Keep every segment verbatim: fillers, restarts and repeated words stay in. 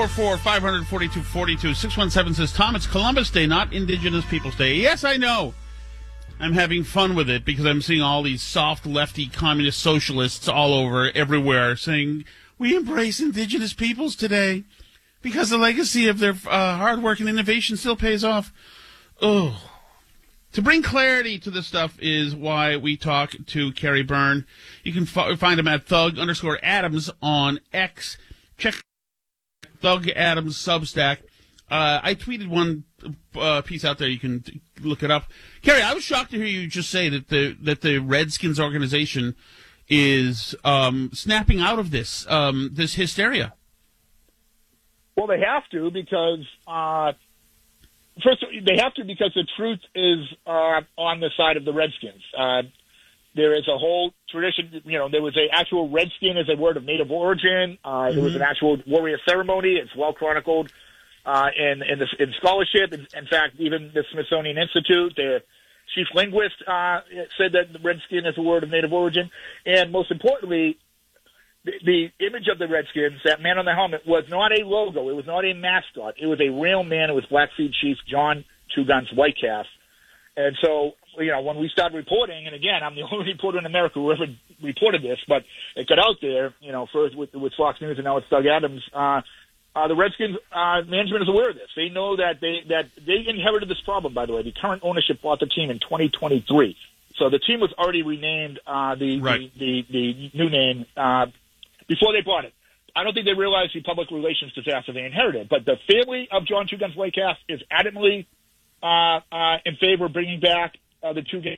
four four, five four two, four two. six one seven says, Tom, it's Columbus Day, not Indigenous Peoples Day. Yes, I know. I'm having fun with it because I'm seeing all these soft lefty communist socialists all over everywhere saying, we embrace Indigenous peoples today because the legacy of their uh, hard work and innovation still pays off. Oh. To bring clarity to this stuff is why we talk to Kerry Byrne. You can f- find him at Thug underscore Adams on X. Check Thug Adams Substack. Uh, I tweeted one uh, piece out there. You can t- look it up. Kerry, I was shocked to hear you just say that the that the Redskins organization is um, snapping out of this um, this hysteria. Well, they have to because uh, first they have to because the truth is uh, on the side of the Redskins. Uh, there is a whole tradition. You know, there was a actual Redskin as a word of native origin. Uh, mm-hmm. There was an actual warrior ceremony. It's well chronicled. Uh, in, in, the, in scholarship. In, in fact, even the Smithsonian Institute, the chief linguist, uh, said that the Redskin is a word of native origin. And most importantly, the, the image of the Redskins, that man on the helmet, was not a logo. It was not a mascot. It was a real man. It was Blackfeet Chief John Two Guns Whitecalf. And so, you know, when we started reporting, and again, I'm the only reporter in America who ever reported this, but it got out there, you know, first with, with Fox News and now it's Doug Adams, uh, Uh, the Redskins uh, management is aware of this. They know that they that they inherited this problem. By the way, the current ownership bought the team in twenty twenty-three, so the team was already renamed uh, the, right. the the the new name uh, before they bought it. I don't think they realized the public relations disaster they inherited. But the family of John Two Guns Whitecalf is adamantly uh, uh, in favor of bringing back uh, the two games.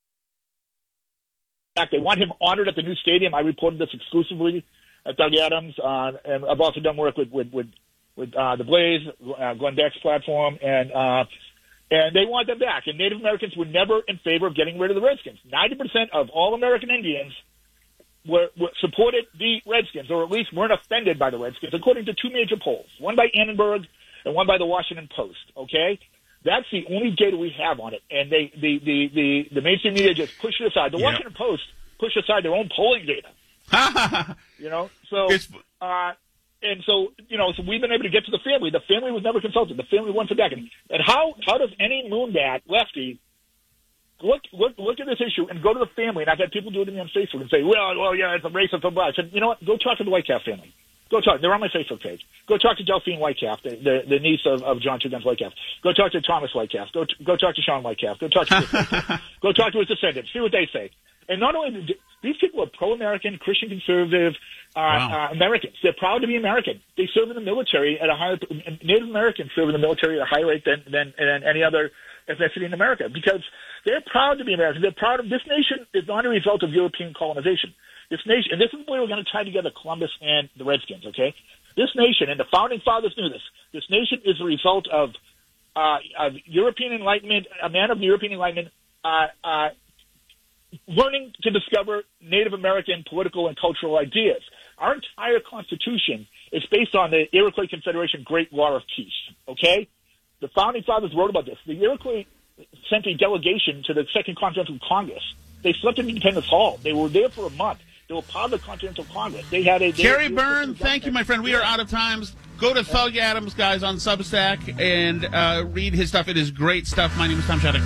They want him honored at the new stadium. I reported this exclusively at Doug Adams, uh, and I've also done work with with with, with uh, the Blaze, uh, Glenn Beck's platform, and uh, and they want them back. And Native Americans were never in favor of getting rid of the Redskins. Ninety percent of all American Indians were, were supported the Redskins, or at least weren't offended by the Redskins, according to two major polls, one by Annenberg and one by the Washington Post. Okay, that's the only data we have on it, and they the the the, the mainstream media just pushed it aside. The yeah. Washington Post pushed aside their own polling data. You know, so uh, and so you know, so we've been able to get to the family. The family was never consulted. The family wants it back. And, and how how does any moonbat lefty look look look at this issue and go to the family? And I've had people do it to me on Facebook and say, well, well, yeah, it's a racist and blah. I said, you know what? Go talk to the Whitecalf family. Go talk. They're on my Facebook page. Go talk to Delphine Whitecalf, the, the, the niece of, of John Two Guns Whitecalf. Go talk to Thomas Whitecalf. Go go talk to Sean Whitecalf. Go talk to Chris Whitecalf. Go talk to his descendants. See what they say. And not only do, these people are pro-American, Christian conservative uh, wow. uh, Americans. They're proud to be American. They serve in the military at a higher. Native Americans serve in the military at a higher rate than than, than any other ethnicity in America because they're proud to be American. They're proud of this nation is not a result of European colonization. This nation, and this is where we're going to tie together Columbus and the Redskins. Okay, this nation, and the founding fathers knew this. This nation is a result of uh, of European Enlightenment. A man of the European Enlightenment. Uh, uh, learning to discover Native American political and cultural ideas. Our entire Constitution is based on the Iroquois Confederation Great Law of Peace, okay? The Founding Fathers wrote about this. The Iroquois sent a delegation to the Second Continental Congress. They slept in Independence Hall. They were there for a month. They were part of the Continental Congress. They had a... Kerry Byrne, thank you, my friend. We are out of time. Go to Thug Adams, guys, on Substack and uh, read his stuff. It is great stuff. My name is Tom Shattuck.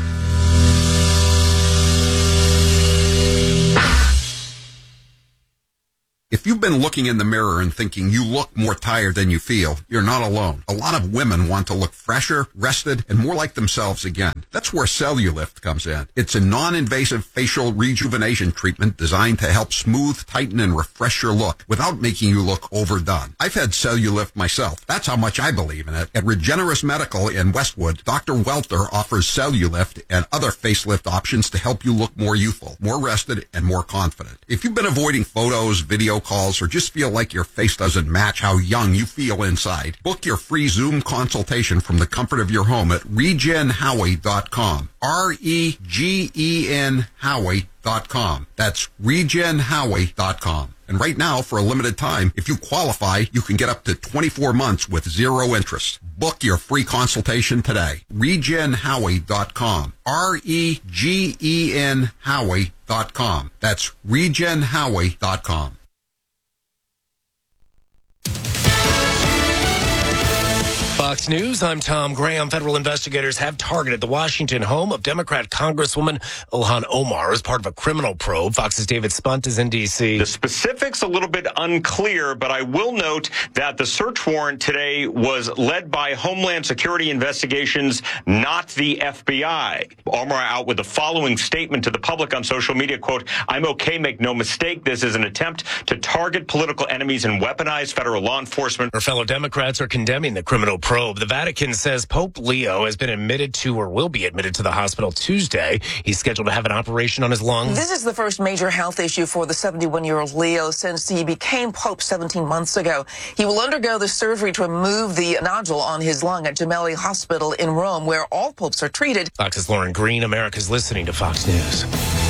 If you've been looking in the mirror and thinking you look more tired than you feel, you're not alone. A lot of women want to look fresher, rested, and more like themselves again. That's where Cellulift comes in. It's a non-invasive facial rejuvenation treatment designed to help smooth, tighten, and refresh your look without making you look overdone. I've had Cellulift myself. That's how much I believe in it. At Regenerous Medical in Westwood, Doctor Welter offers Cellulift and other facelift options to help you look more youthful, more rested, and more confident. If you've been avoiding photos, video calls, or just feel like your face doesn't match how young you feel inside, book your free Zoom consultation from the comfort of your home at regen howie dot com. R E G E N Howie dot com. That's regen howie dot com. And right now, for a limited time, if you qualify, you can get up to twenty-four months with zero interest. Book your free consultation today. regen howie dot com. R E G E N Howie dot com. That's regen howie dot com. Fox News, I'm Tom Graham. Federal investigators have targeted the Washington home of Democrat Congresswoman Ilhan Omar as part of a criminal probe. Fox's David Spunt is in D C. The specifics a little bit unclear, but I will note that the search warrant today was led by Homeland Security Investigations, not the F B I. Omar out with the following statement to the public on social media, quote, "I'm okay, make no mistake. This is an attempt to target political enemies and weaponize federal law enforcement." Her fellow Democrats are condemning the criminal probe. The Vatican says Pope Leo has been admitted to or will be admitted to the hospital Tuesday. He's scheduled to have an operation on his lung. This is the first major health issue for the seventy-one-year-old Leo since he became Pope seventeen months ago. He will undergo the surgery to remove the nodule on his lung at Gemelli Hospital in Rome, where all popes are treated. Fox's Lauren Green. America's listening to Fox News.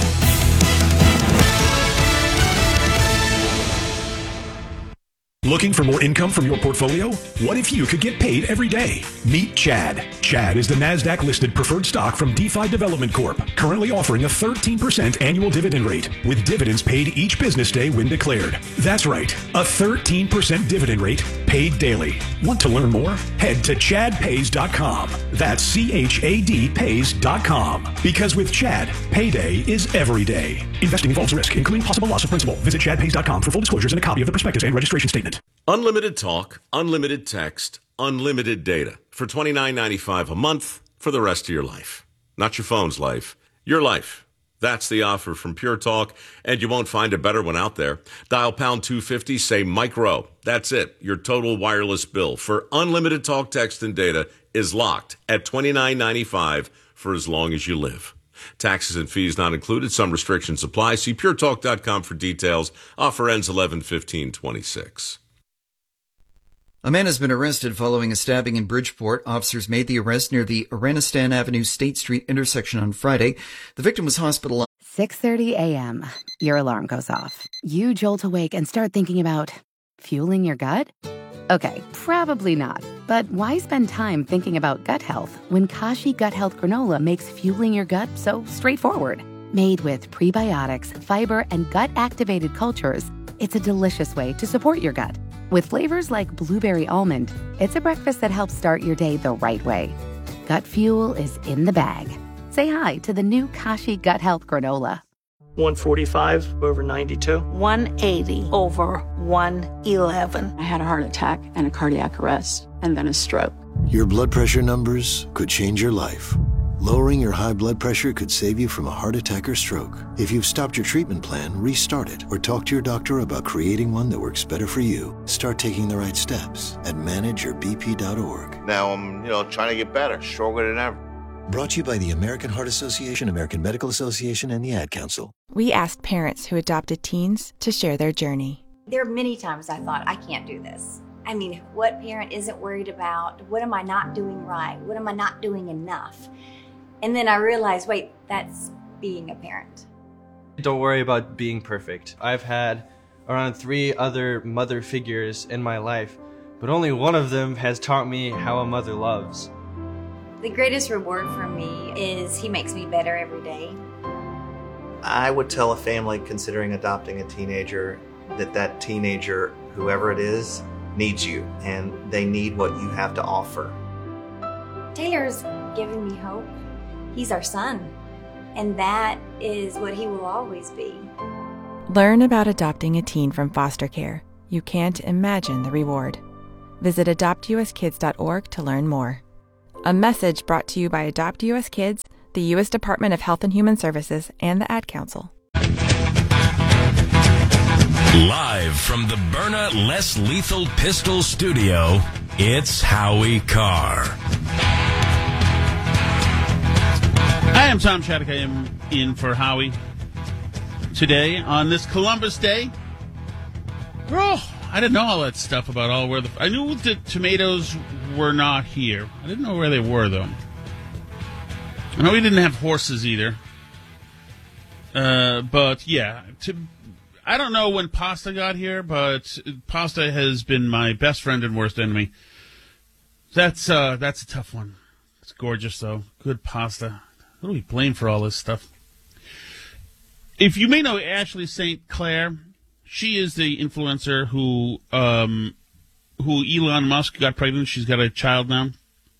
Looking for more income from your portfolio? What if you could get paid every day? Meet Chad. Chad is the NASDAQ-listed preferred stock from DeFi Development Corp, currently offering a thirteen percent annual dividend rate, with dividends paid each business day when declared. That's right, a thirteen percent dividend rate paid daily. Want to learn more? Head to chad pays dot com. That's C H A D pays dot com. Because with Chad, payday is every day. Investing involves risk, including possible loss of principal. Visit chad pays dot com for full disclosures and a copy of the prospectus and registration statement. Unlimited talk, unlimited text, unlimited data for twenty-nine ninety-five a month for the rest of your life. Not your phone's life, your life. That's the offer from Pure Talk, and you won't find a better one out there. Dial pound two fifty, say micro. That's it. Your total wireless bill for unlimited talk, text, and data is locked at twenty-nine ninety-five for as long as you live. Taxes and fees not included. Some restrictions apply. See pure talk dot com for details. Offer ends eleven fifteen twenty-six. A man has been arrested following a stabbing in Bridgeport. Officers made the arrest near the Aranistan Avenue State Street intersection on Friday. The victim was hospitalized. six thirty a.m. Your alarm goes off. You jolt awake and start thinking about fueling your gut? Okay, probably not. But why spend time thinking about gut health when Kashi Gut Health Granola makes fueling your gut so straightforward? Made with prebiotics, fiber, and gut-activated cultures, it's a delicious way to support your gut. With flavors like blueberry almond, it's a breakfast that helps start your day the right way. Gut fuel is in the bag. Say hi to the new Kashi Gut Health Granola. one forty-five over ninety-two. one eighty over one eleven. I had a heart attack and a cardiac arrest and then a stroke. Your blood pressure numbers could change your life. Lowering your high blood pressure could save you from a heart attack or stroke. If you've stopped your treatment plan, restart it or talk to your doctor about creating one that works better for you. Start taking the right steps at manage your b p dot org. Now I'm, you know, trying to get better, stronger than ever. Brought to you by the American Heart Association, American Medical Association, and the Ad Council. We asked parents who adopted teens to share their journey. There are many times I thought, I can't do this. I mean, what parent isn't worried about, what am I not doing right? What am I not doing enough? And then I realized, wait, that's being a parent. Don't worry about being perfect. I've had around three other mother figures in my life, but only one of them has taught me how a mother loves. The greatest reward for me is he makes me better every day. I would tell a family considering adopting a teenager that that teenager, whoever it is, needs you, and they need what you have to offer. Taylor's given me hope. He's our son, and that is what he will always be. Learn about adopting a teen from foster care. You can't imagine the reward. Visit adopt u s kids dot org to learn more. A message brought to you by Adopt U S Kids, the U S Department of Health and Human Services, and the Ad Council. Live from the Byrna Less Lethal Pistol Studio, it's Howie Carr. Hi, I'm Tom Chaddock. I am in for Howie today on this Columbus Day. Oh, I didn't know all that stuff about all where the... I knew the tomatoes were not here. I didn't know where they were, though. I know we didn't have horses either. Uh, but, yeah. To, I don't know when pasta got here, but pasta has been my best friend and worst enemy. That's, uh, that's a tough one. It's gorgeous, though. Good pasta. Who do we blame for all this stuff? If you may know Ashley Saint Clair, she is the influencer who um, who Elon Musk got pregnant. She's got a child now.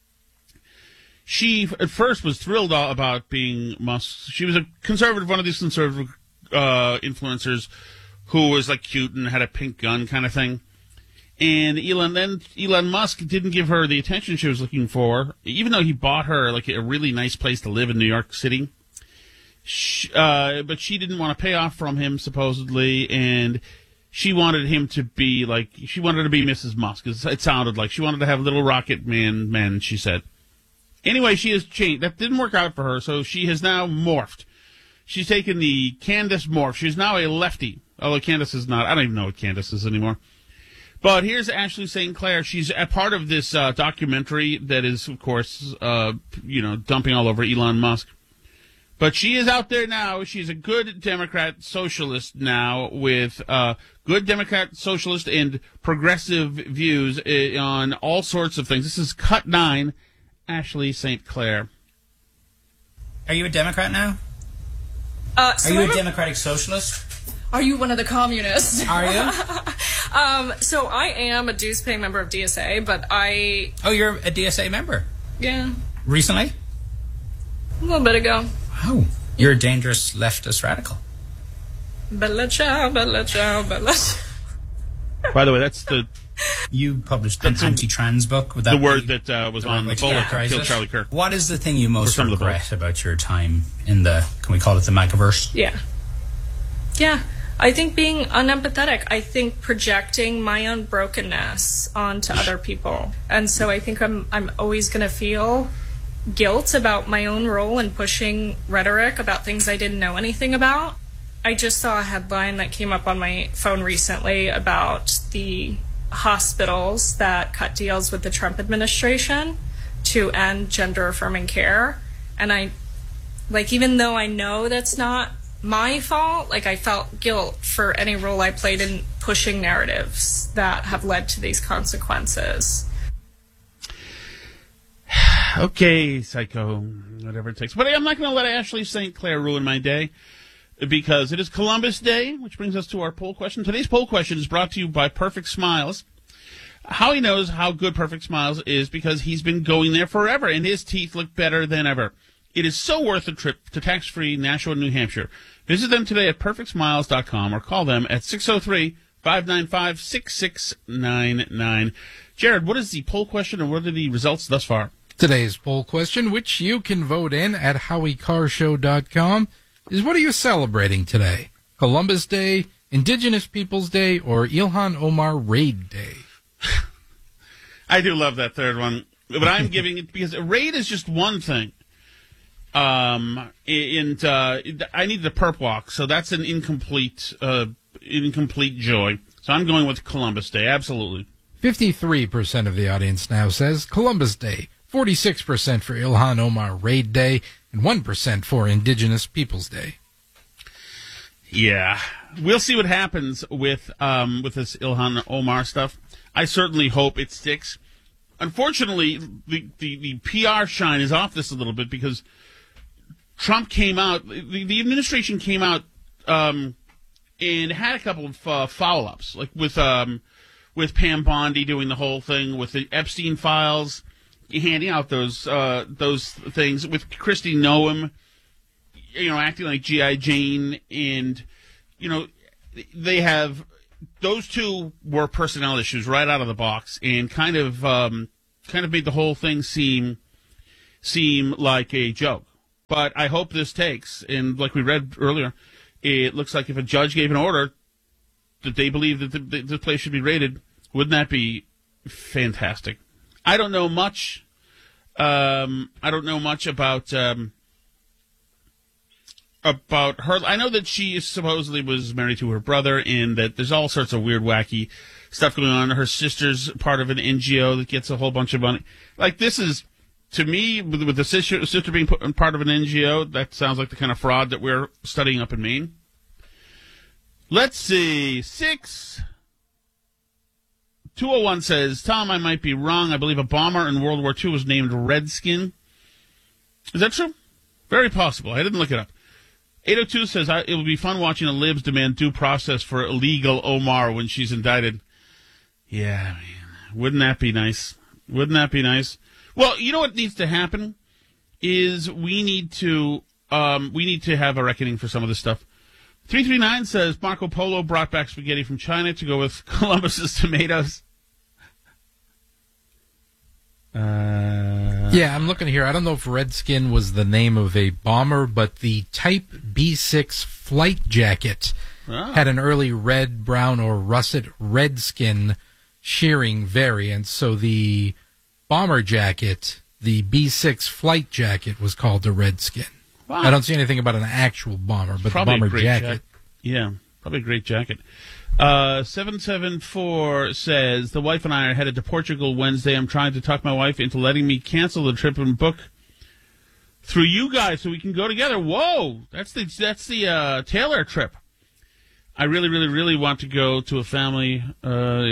She, at first, was thrilled about being Musk. She was a conservative, one of these conservative uh, influencers who was, like, cute and had a pink gun kind of thing. And Elon, then Elon Musk didn't give her the attention she was looking for, even though he bought her, like, a really nice place to live in New York City. She, uh, but she didn't want to pay off from him, supposedly, and she wanted him to be, like, she wanted to be Missus Musk. It sounded like she wanted to have little rocket man men, she said. Anyway, she has changed. That didn't work out for her, so she has now morphed. She's taken the Candace morph. She's now a lefty, although Candace is not. I don't even know what Candace is anymore. But here's Ashley Saint Clair. She's a part of this uh, documentary that is, of course, uh, you know, dumping all over Elon Musk. But she is out there now. She's a good Democrat socialist now with uh, good Democrat socialist and progressive views uh, on all sorts of things. This is Cut nine, Ashley Saint Clair. Are you a Democrat now? Uh, so Are you I'm a Democratic Socialist? Are you one of the communists? Are you? um, so I am a dues-paying member of D S A, but I... Oh, you're a D S A member? Yeah. Recently? A little bit ago. Oh, you're a dangerous leftist radical. Bella ciao, bella ciao, bella ciao. By the way, that's the... You published an anti-trans book. Would that the be word that uh, was on the bullet that killed Charlie Kirk. What is the thing you most regret about your time in the, can we call it the MAGAverse? Yeah. Yeah. I think being unempathetic. I think projecting my own brokenness onto other people. And so I think I'm I'm always going to feel guilt about my own role in pushing rhetoric about things I didn't know anything about. I just saw a headline that came up on my phone recently about the hospitals that cut deals with the Trump administration to end gender affirming care. And I, like, even though I know that's not my fault, like, I felt guilt for any role I played in pushing narratives that have led to these consequences. Okay, psycho, whatever it takes. But I'm not going to let Ashley Saint Clair ruin my day, because it is Columbus Day, which brings us to our poll question. Today's poll question is brought to you by Perfect Smiles. Howie knows how good Perfect Smiles is because he's been going there forever, and his teeth look better than ever. It is so worth a trip to tax-free Nashua, New Hampshire. Visit them today at perfect smiles dot com or call them at six oh three, five nine five, six six nine nine. Jared, what is the poll question, and what are the results thus far? Today's poll question, which you can vote in at howie car show dot com, is what are you celebrating today? Columbus Day, Indigenous Peoples Day, or Ilhan Omar Raid Day? I do love that third one, but I'm giving it because raid is just one thing. Um, and uh, I need the perp walk, so that's an incomplete, uh, incomplete joy. So I'm going with Columbus Day, absolutely. fifty-three percent of the audience now says Columbus Day, forty-six percent for Ilhan Omar Raid Day, and one percent for Indigenous Peoples Day. Yeah, we'll see what happens with um, with this Ilhan Omar stuff. I certainly hope it sticks. Unfortunately, the, the, the P R shine is off this a little bit because Trump came out, the, the administration came out um, and had a couple of uh, follow-ups, like with um, with Pam Bondi doing the whole thing with the Epstein files, handing out those uh, those things with Kristi Noem, you know, acting like G I. Jane, and you know, they have. Those two were personnel issues right out of the box, and kind of um, kind of made the whole thing seem seem like a joke. But I hope this takes, and like we read earlier, it looks like if a judge gave an order that they believe that the, the place should be raided, wouldn't that be fantastic? I don't know much. Um, I don't know much about. Um, About her, I know that she supposedly was married to her brother, and that there's all sorts of weird, wacky stuff going on. Her sister's part of an N G O that gets a whole bunch of money. Like, this is, to me, with, with the sister, sister being put, part of an N G O, that sounds like the kind of fraud that we're studying up in Maine. Let's see, six. two oh one says, Tom, I might be wrong. I believe a bomber in World War Two was named Redskin. Is that true? Very possible. I didn't look it up. eight oh two says, it will be fun watching the libs demand due process for illegal Omar when she's indicted. Yeah, man. Wouldn't that be nice? Wouldn't that be nice? Well, you know what needs to happen is we need to um, we need to have a reckoning for some of this stuff. three three nine says Marco Polo brought back spaghetti from China to go with Columbus's tomatoes. Uh, yeah, I'm looking here. I don't know if Redskin was the name of a bomber, but the Type B six flight jacket oh. had an early red, brown, or russet Redskin shearing variant. So the bomber jacket, the B six flight jacket, was called the Redskin. Wow. I don't see anything about an actual bomber, but probably the bomber a great jacket. jacket. Yeah, probably a great jacket. Uh, seven seven four says, the wife and I are headed to Portugal Wednesday. I'm trying to talk my wife into letting me cancel the trip and book through you guys so we can go together. Whoa! That's the that's the uh, Taylor trip. I really, really, really want to go to a family. Uh,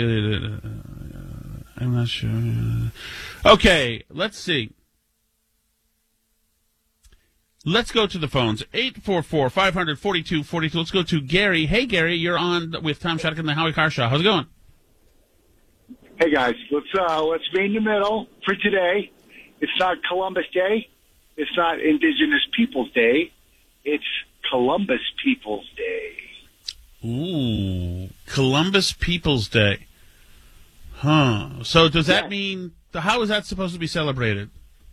I'm not sure. Okay, let's see. Let's go to the phones. eight four four, five hundred, forty-two forty-two. Let's go to Gary. Hey, Gary, you're on with Tom Shattuck and the Howie Carr Show. How's it going? Hey, guys. Let's uh, let's be in the middle for today. It's not Columbus Day. It's not Indigenous Peoples Day. It's Columbus Peoples Day. Ooh, Columbus Peoples Day. Huh. So does that yeah. mean, how is that supposed to be celebrated?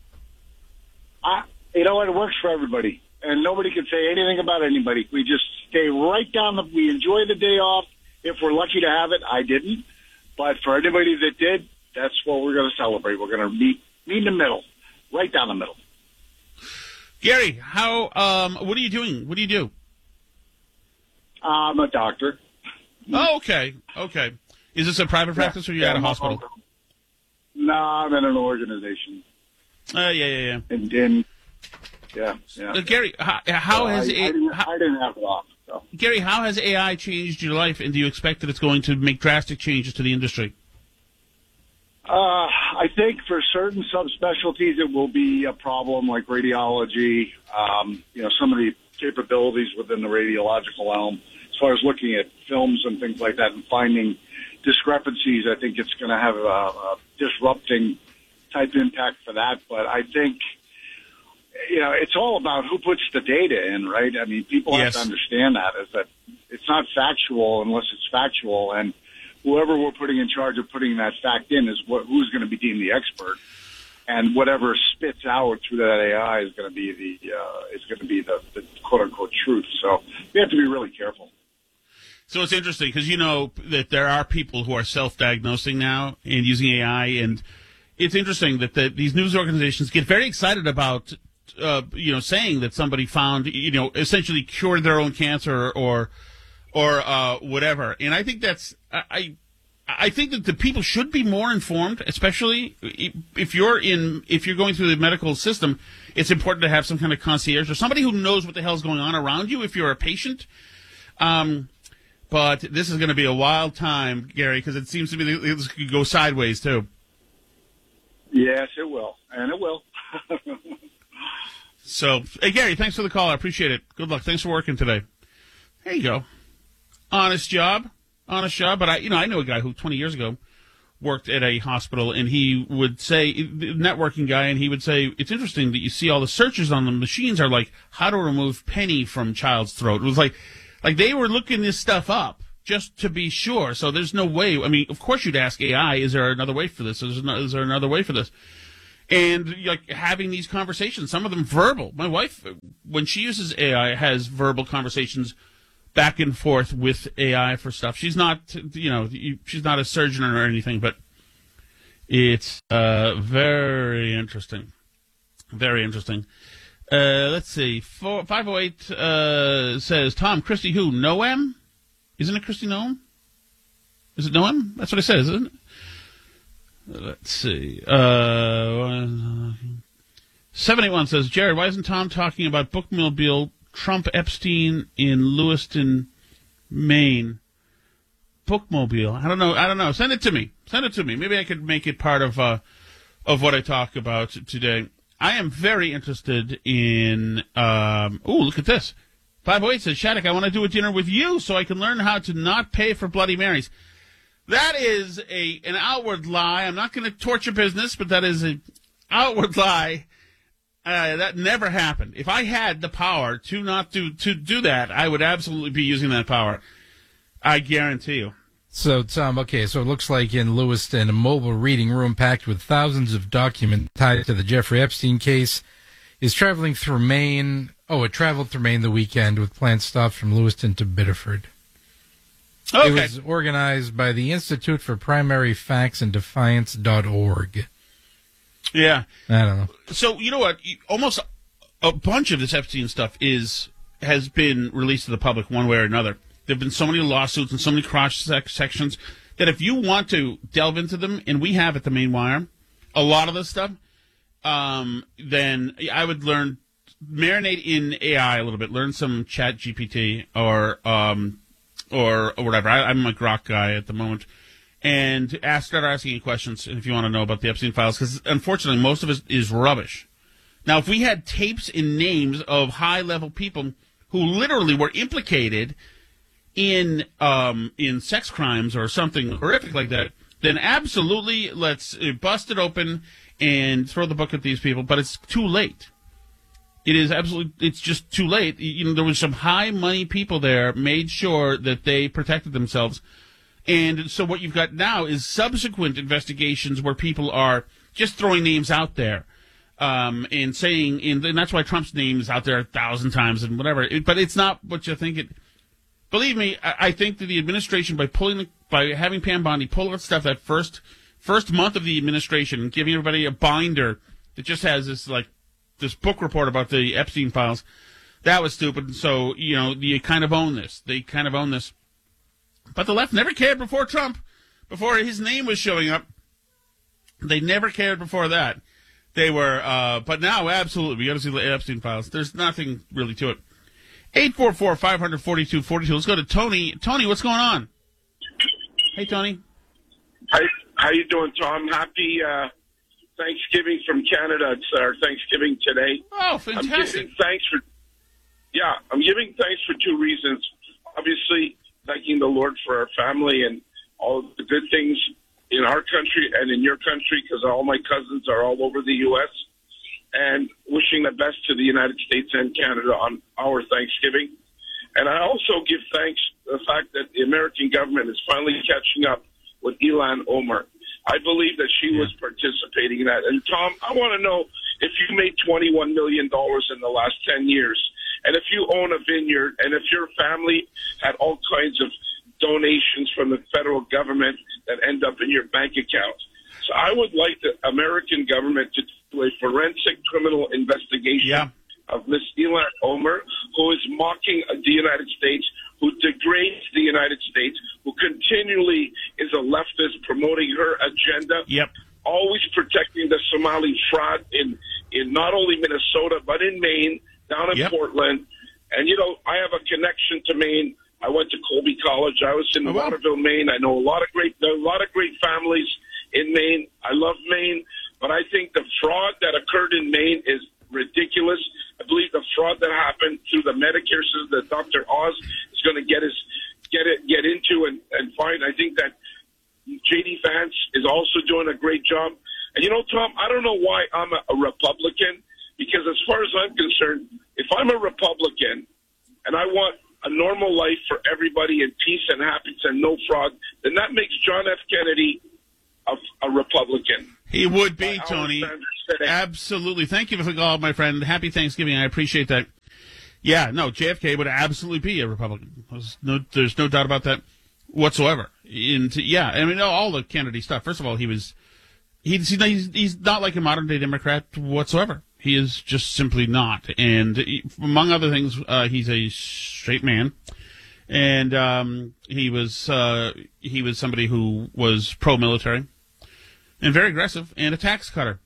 I... You know what? It works for everybody, and nobody can say anything about anybody. We just stay right down the. We enjoy the day off if we're lucky to have it. I didn't, but for anybody that did, that's what we're going to celebrate. We're going to meet meet in the middle, right down the middle. Gary, how? Um, what are you doing? What do you do? I'm a doctor. Oh, okay, okay. Is this a private practice, yeah. or are you yeah, at a hospital? No, I'm in an organization. Uh, yeah, yeah, yeah. And then. Yeah, yeah. Uh, Gary, how, how so has I, a, I, didn't, how, I didn't have it off. So. Gary, how has A I changed your life, and do you expect that it's going to make drastic changes to the industry? Uh, I think for certain subspecialties it will be a problem, like radiology. Um, you know, some of the capabilities within the radiological realm, as far as looking at films and things like that, and finding discrepancies. I think it's going to have a, a disrupting type impact for that. But I think. You know, it's all about who puts the data in, right? I mean, people yes. have to understand that, is that it's not factual unless it's factual, and whoever we're putting in charge of putting that fact in is what, who's going to be deemed the expert, and whatever spits out through that A I is going to be the uh, is going to be the, the quote unquote truth. So we have to be really careful. So it's interesting because you know that there are people who are self-diagnosing now and using A I, and it's interesting that the, these news organizations get very excited about. Uh, you know, saying that somebody found, you know, essentially cured their own cancer or, or uh, whatever. And I think that's, I, I think that the people should be more informed, especially if you're in, if you're going through the medical system. It's important to have some kind of concierge or somebody who knows what the hell's going on around you if you're a patient. Um, but this is going to be a wild time, Gary, because it seems to me this could go sideways too. Yes, it will, and it will. So, hey, Gary, thanks for the call. I appreciate it. Good luck. Thanks for working today. There you go. Honest job. Honest job. But, I, you know, I know a guy who twenty years ago worked at a hospital, and he would say, networking guy, and he would say, it's interesting that you see all the searches on the machines are like, how to remove penny from child's throat. It was like, like they were looking this stuff up just to be sure. So there's no way. I mean, of course you'd ask A I, is there another way for this? Is there, is there another way for this? And like having these conversations, some of them verbal. My wife, when she uses A I, has verbal conversations back and forth with A I for stuff. She's not, you know, she's not a surgeon or anything, but it's uh, very interesting. Very interesting. Uh, let's see. Four, five oh eight uh, says, Tom, Christy who? Noem? Isn't it Christy Noem? Is it Noem? That's what I said, isn't it? Let's see. Uh, seven eight one says, Jared, why isn't Tom talking about bookmobile Trump Epstein in Lewiston, Maine? Bookmobile. I don't know. I don't know. Send it to me. Send it to me. Maybe I could make it part of uh, of what I talk about today. I am very interested in. Um, oh, look at this. five oh eight says, Shattuck, I want to do a dinner with you so I can learn how to not pay for Bloody Marys. That is a an outward lie. I'm not going to torture business, but that is an outward lie. Uh, that never happened. If I had the power to not do to do that, I would absolutely be using that power. I guarantee you. So, Tom, okay, so it looks like in Lewiston, a mobile reading room packed with thousands of documents tied to the Jeffrey Epstein case is traveling through Maine. Oh, it traveled through Maine the weekend with planned stops from Lewiston to Biddeford. Okay. It was organized by the Institute for Primary Facts and Defiance dot org. Yeah. I don't know. So, you know what? Almost a bunch of this Epstein stuff is has been released to the public one way or another. There have been so many lawsuits and so many cross-sections that if you want to delve into them, and we have at the Main Wire, a lot of this stuff, um, then I would learn, marinate in A I a little bit, learn some Chat G P T or um, or, or whatever. I, I'm a Grok guy at the moment. And ask, start asking questions if you want to know about the Epstein files, because unfortunately most of it is rubbish. Now, if we had tapes and names of high-level people who literally were implicated in um, in sex crimes or something horrific like that, then absolutely let's bust it open and throw the book at these people. But it's too late. It is absolutely, it's just too late. You know, there was some high-money people there, made sure that they protected themselves. And so what you've got now is subsequent investigations where people are just throwing names out there um, and saying, and that's why Trump's name is out there a thousand times and whatever. It, but it's not what you think it. Believe me, I, I think that the administration, by pulling, the, by having Pam Bondi pull out stuff that first first month of the administration and giving everybody a binder that just has this like this book report about the Epstein files, that was stupid. So you know, you kind of own this. They kind of own this. But the left never cared before Trump, before his name was showing up. They never cared before that. They were, uh, but now, absolutely, we got to see the Epstein files. There's nothing really to it. eight four four, five four two, four two. Let's go to Tony. Tony, what's going on? Hey, Tony. Hi, how you doing, Tom? Happy uh, Thanksgiving from Canada. It's our Thanksgiving today. Oh, fantastic. I'm giving thanks for, yeah, I'm giving thanks for two reasons. Obviously, thanking the Lord for our family and all of the good things in our country and in your country, because all my cousins are all over the U S, and wishing the best to the United States and Canada on our Thanksgiving. And I also give thanks to the fact that the American government is finally catching up with Ilhan Omar. I believe that she yeah. was participating in that. And, Tom, I want to know if you made twenty-one million dollars in the last ten years, and if you own a vineyard, and if your family had all kinds of donations from the federal government that end up in your bank account. So I would like the American government to do a forensic criminal investigation yeah. of Miss Ilhan Omar, who is mocking the United States, who degrades the United States, who continually is a leftist promoting her agenda, yep. always protecting the Somali fraud in, in not only Minnesota, but in Maine, down in yep. Portland. And, you know, I have a connection to Maine. I went to Colby College. I was in oh, wow. Waterville, Maine. I know a lot of great, a lot of great families in Maine. I love Maine, but I think the fraud that occurred in Maine is ridiculous. I believe the fraud that happened through the Medicare system that Doctor Oz is going to get us get it get into and, and find. I think that J D Vance is also doing a great job. And you know, Tom, I don't know why I'm a, a Republican, because as far as I'm concerned, if I'm a Republican and I want a normal life for everybody in peace and happiness and no fraud, then that makes John F. Kennedy a, a Republican. He would be, Tony. Absolutely. Thank you for the call, my friend. Happy Thanksgiving. I appreciate that. Yeah, no, J F K would absolutely be a Republican. There's no, there's no doubt about that whatsoever. And yeah, I mean, all the Kennedy stuff. First of all, he was he's he's, he's not like a modern day Democrat whatsoever. He is just simply not. And he, among other things, uh, he's a straight man. And um, he was uh, he was somebody who was pro-military and very aggressive and a tax cutter.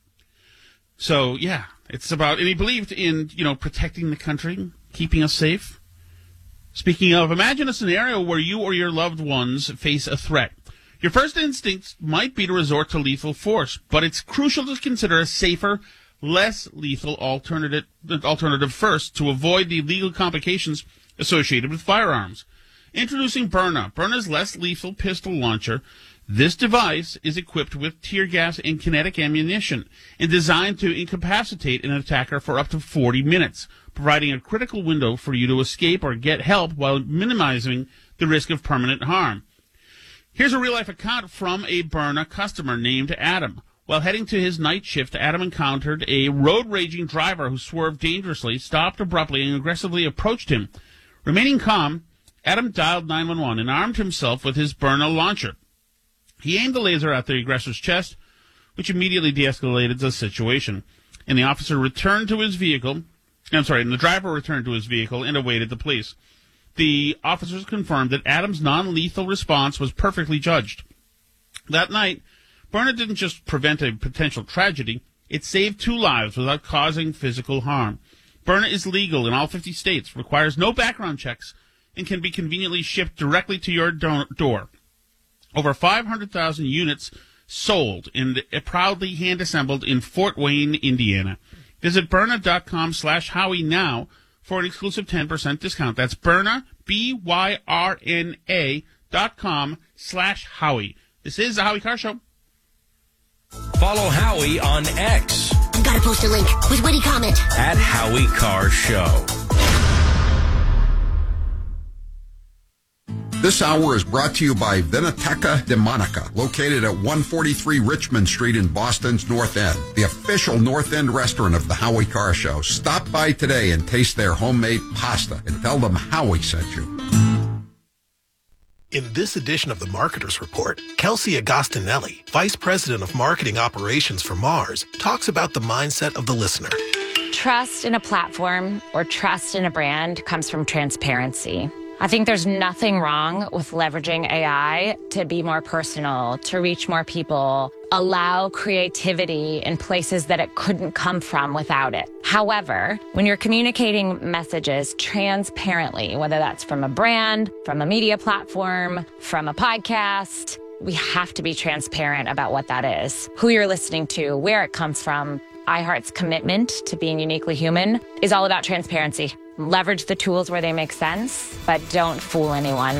So, yeah, it's about, and he believed in, you know, protecting the country, keeping us safe. Speaking of, imagine a scenario where you or your loved ones face a threat. Your first instinct might be to resort to lethal force, but it's crucial to consider a safer, less lethal alternative alternative first to avoid the legal complications associated with firearms. Introducing Byrna, Byrna's less lethal pistol launcher. This device is equipped with tear gas and kinetic ammunition and designed to incapacitate an attacker for up to forty minutes, providing a critical window for you to escape or get help while minimizing the risk of permanent harm. Here's a real-life account from a Byrna customer named Adam. While heading to his night shift, Adam encountered a road-raging driver who swerved dangerously, stopped abruptly, and aggressively approached him. Remaining calm, Adam dialed nine one one and armed himself with his Byrna launcher. He aimed the laser at the aggressor's chest, which immediately de-escalated the situation. And the officer returned to his vehicle. I'm sorry, and the driver returned to his vehicle and awaited the police. The officers confirmed that Adam's non-lethal response was perfectly judged. That night, Byrna didn't just prevent a potential tragedy, it saved two lives without causing physical harm. Byrna is legal in all fifty states, requires no background checks, and can be conveniently shipped directly to your do- door. Over five hundred thousand units sold and proudly hand-assembled in Fort Wayne, Indiana. Visit Byrna.com slash Howie now for an exclusive ten percent discount. That's Byrna, B Y R N A dot com slash Howie. This is the Howie Carr Show. Follow Howie on X. Gotta post a link with witty comment. At Howie Carr Show. This hour is brought to you by Vinoteca de Monica, located at one forty-three Richmond Street in Boston's North End, the official North End restaurant of the Howie Carr Show. Stop by today and taste their homemade pasta and tell them Howie sent you. In this edition of the Marketer's Report, Kelsey Agostinelli, Vice President of Marketing Operations for Mars, talks about the mindset of the listener. Trust in a platform or trust in a brand comes from transparency. I think there's nothing wrong with leveraging A I to be more personal, to reach more people, allow creativity in places that it couldn't come from without it. However, when you're communicating messages transparently, whether that's from a brand, from a media platform, from a podcast, we have to be transparent about what that is, who you're listening to, where it comes from. iHeart's commitment to being uniquely human is all about transparency. Leverage the tools where they make sense, but don't fool anyone.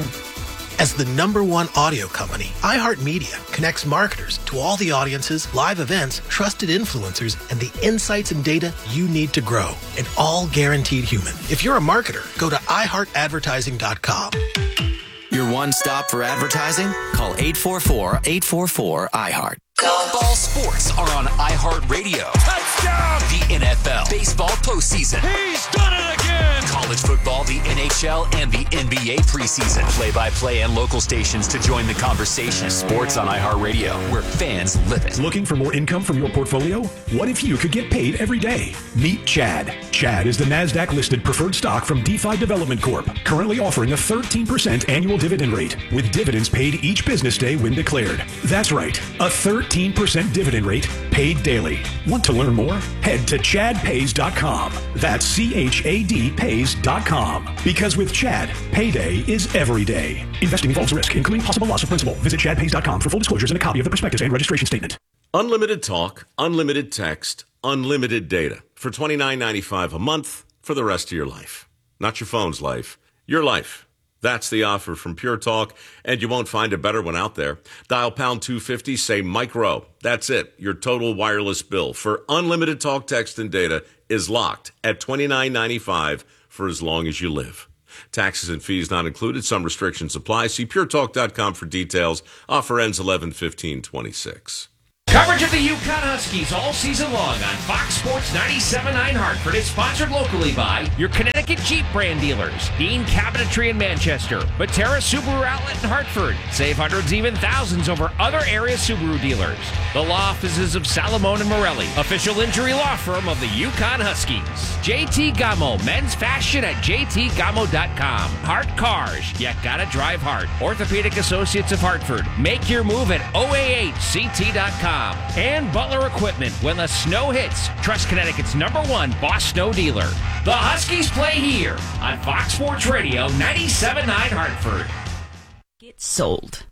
As the number one audio company, iHeartMedia connects marketers to all the audiences, live events, trusted influencers, and the insights and data you need to grow. And all guaranteed human. If you're a marketer, go to i heart advertising dot com. Your one stop for advertising? Call eight four four, eight four four, I heart. All sports are on iHeartRadio. Touchdown! The N F L, baseball postseason. He's done it again! College football, the N H L, and the N B A preseason. Play-by-play and local stations to join the conversation. Sports on iHeartRadio, where fans live it. Looking for more income from your portfolio? What if you could get paid every day? Meet Chad. Chad is the NASDAQ-listed preferred stock from DeFi Development Corp, currently offering a thirteen percent annual dividend rate, with dividends paid each business day when declared. That's right, a thirteen percent dividend rate paid daily. Want to learn more? Head to chad pays dot com. That's C H A D pays dot com. Because with Chad, payday is every day. Investing involves risk, including possible loss of principal. Visit chad pays dot com for full disclosures and a copy of the prospectus and registration statement. Unlimited talk, unlimited text, unlimited data for twenty-nine ninety-five a month for the rest of your life. Not your phone's life, your life. That's the offer from Pure Talk, and you won't find a better one out there. Dial pound two fifty, say micro. That's it. Your total wireless bill for unlimited talk, text, and data is locked at twenty-nine ninety-five for as long as you live. Taxes and fees not included. Some restrictions apply. See pure talk dot com for details. Offer ends eleven fifteen twenty-six. Coverage of the UConn Huskies all season long on Fox Sports ninety-seven point nine Hartford is sponsored locally by your Connecticut Jeep brand dealers, Dean Cabinetry in Manchester, Batera Subaru Outlet in Hartford. Save hundreds, even thousands over other area Subaru dealers. The law offices of Salamone and Morelli, official injury law firm of the UConn Huskies. J T Gamo, men's fashion at j t gamo dot com. Hart Cars, you gotta drive hard. Orthopedic Associates of Hartford, make your move at O A H C T dot com. And Butler Equipment, when the snow hits, trust Connecticut's number one Boss Snow dealer. The Huskies play here on Fox Sports Radio ninety-seven point nine Hartford. Get sold.